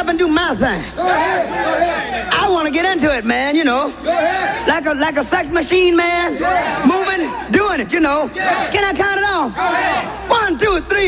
up and do my thing. Go ahead. Go ahead. I want to get into it, man, you know. Go ahead. Like a sex machine, man. Yeah. Moving, doing it, you know. Yeah. Can I count it off? Go ahead. 1, 2, 3.